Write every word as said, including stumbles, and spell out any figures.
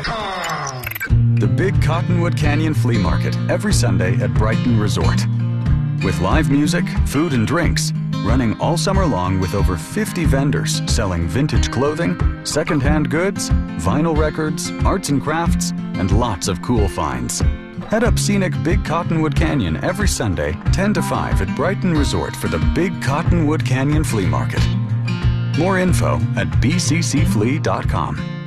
The Big Cottonwood Canyon Flea Market every Sunday at Brighton Resort. With live music, food and drinks, running all summer long with over fifty vendors selling vintage clothing, second-hand goods, vinyl records, arts and crafts, and lots of cool finds. Head up scenic Big Cottonwood Canyon every Sunday, ten to five at Brighton Resort for the Big Cottonwood Canyon Flea Market. More info at b c c flea dot com.